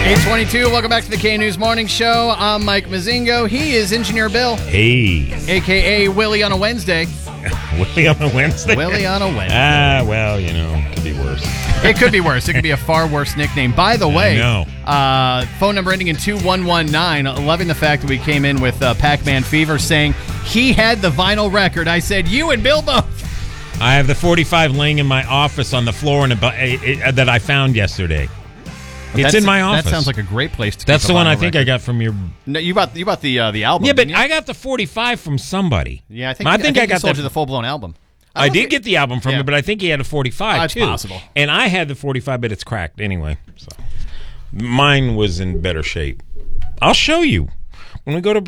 8:22. Welcome back to the K News Morning Show. I'm Mike Mazingo. He is Engineer Bill. Hey. A.K.A. Willie on a Wednesday. Willie on a Wednesday? Willie on a Wednesday. Well, could be worse. It could be worse. It could be a far worse nickname. By the way, phone number ending in 2119. Loving the fact that we came in with Pac-Man Fever saying he had the vinyl record. I said, you and Bill both. I have the 45 laying in my office on the floor that I found yesterday. It's in my office. That sounds like a great place to. That's keep the a one I vinyl think record. I got from your. No, you bought the album. Yeah, but didn't you? I got the 45 from somebody. Yeah, I think I got sold that. you the full blown album. I did get the album from Yeah. him, but I think he had a 45 too. That's possible. And I had the 45, but it's cracked anyway. So mine was in better shape. I'll show you when we go to.